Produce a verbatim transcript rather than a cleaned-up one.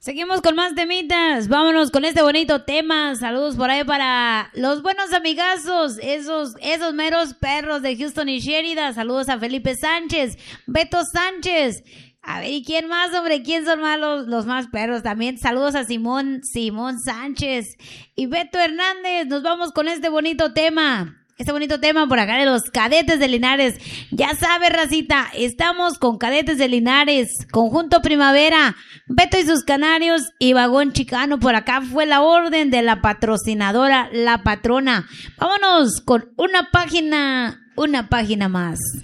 Seguimos con más temitas. Vámonos con este bonito tema. Saludos por ahí para los buenos amigazos, esos, esos meros perros de Houston y Sheridan. Saludos a Felipe Sánchez, Beto Sánchez. A ver, ¿y quién más, hombre? ¿Quién son más los, los más perros? También saludos a Simón, Simón Sánchez y Beto Hernández. Nos vamos con este bonito tema. Este bonito tema por acá de los Cadetes de Linares. Ya sabe, racita, estamos con Cadetes de Linares, Conjunto Primavera, Beto y sus Canarios y Vagón Chicano. Por acá fue la orden de la patrocinadora La Patrona. Vámonos con una página, una página más.